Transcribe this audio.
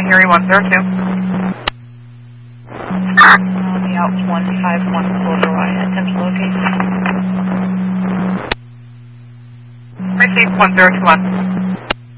Harry 102. The out 151 Clover Ryan, attempt to locate. Received 1021.